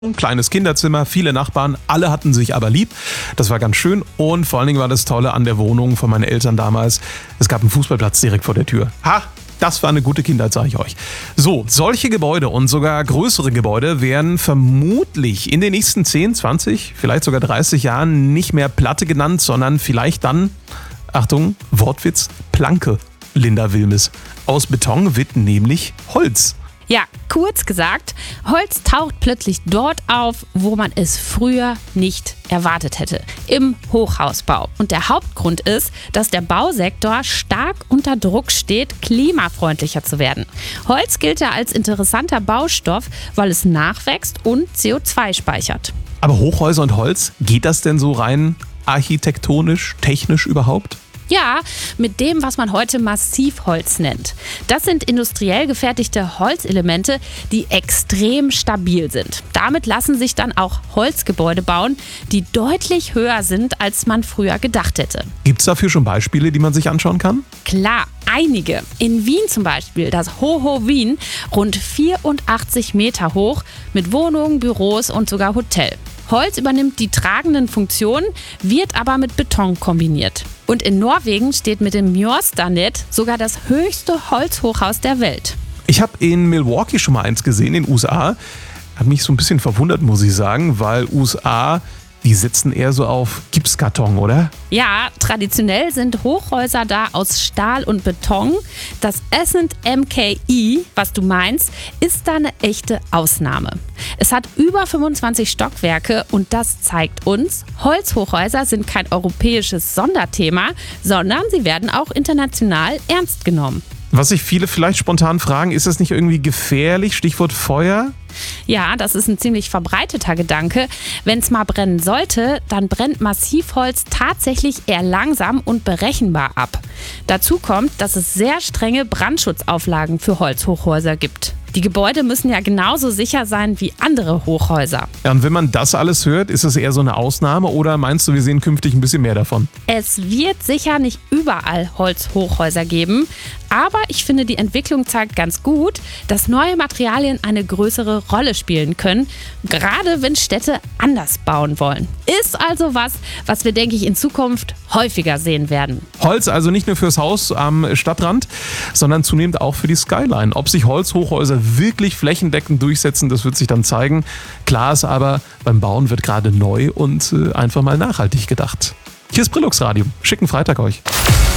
Ein kleines Kinderzimmer, viele Nachbarn, alle hatten sich aber lieb. Das war ganz schön und vor allen Dingen war das Tolle an der Wohnung von meinen Eltern damals, es gab einen Fußballplatz direkt vor der Tür. Ha! Das war eine gute Kindheit, sage ich euch. So, solche Gebäude und sogar größere Gebäude werden vermutlich in den nächsten 10, 20, vielleicht sogar 30 Jahren nicht mehr Platte genannt, sondern vielleicht dann, Achtung, Wortwitz, Planke, Linda Wilmes. Aus Beton wird nämlich Holz. Ja, kurz gesagt, Holz taucht plötzlich dort auf, wo man es früher nicht erwartet hätte, im Hochhausbau. Und der Hauptgrund ist, dass der Bausektor stark unter Druck steht, klimafreundlicher zu werden. Holz gilt ja als interessanter Baustoff, weil es nachwächst und CO2 speichert. Aber Hochhäuser und Holz, geht das denn so rein architektonisch, technisch überhaupt? Ja, mit dem, was man heute Massivholz nennt. Das sind industriell gefertigte Holzelemente, die extrem stabil sind. Damit lassen sich dann auch Holzgebäude bauen, die deutlich höher sind, als man früher gedacht hätte. Gibt es dafür schon Beispiele, die man sich anschauen kann? Klar, einige. In Wien zum Beispiel, das Hoho Wien, rund 84 Meter hoch, mit Wohnungen, Büros und sogar Hotel. Holz übernimmt die tragenden Funktionen, wird aber mit Beton kombiniert. Und in Norwegen steht mit dem Mjøsstanet sogar das höchste Holzhochhaus der Welt. Ich habe in Milwaukee schon mal eins gesehen, in den USA. Hat mich so ein bisschen verwundert, muss ich sagen, weil USA, die sitzen eher so auf Gipskarton, oder? Ja, traditionell sind Hochhäuser da aus Stahl und Beton. Das Ascent MKI, was du meinst, ist da eine echte Ausnahme. Es hat über 25 Stockwerke und das zeigt uns, Holzhochhäuser sind kein europäisches Sonderthema, sondern sie werden auch international ernst genommen. Was sich viele vielleicht spontan fragen, ist das nicht irgendwie gefährlich? Stichwort Feuer? Ja, das ist ein ziemlich verbreiteter Gedanke. Wenn es mal brennen sollte, dann brennt Massivholz tatsächlich eher langsam und berechenbar ab. Dazu kommt, dass es sehr strenge Brandschutzauflagen für Holzhochhäuser gibt. Die Gebäude müssen ja genauso sicher sein wie andere Hochhäuser. Ja, und wenn man das alles hört, ist es eher so eine Ausnahme oder meinst du, wir sehen künftig ein bisschen mehr davon? Es wird sicher nicht überall Holzhochhäuser geben, aber ich finde, die Entwicklung zeigt ganz gut, dass neue Materialien eine größere Rolle spielen können, gerade wenn Städte anders bauen wollen. Ist also was wir, denke ich, in Zukunft häufiger sehen werden. Holz also nicht nur fürs Haus am Stadtrand, sondern zunehmend auch für die Skyline. Ob sich Holzhochhäuser wirklich flächendeckend durchsetzen, das wird sich dann zeigen. Klar ist aber, beim Bauen wird gerade neu und einfach mal nachhaltig gedacht. Hier ist Brillux Radio. Schicken Freitag euch.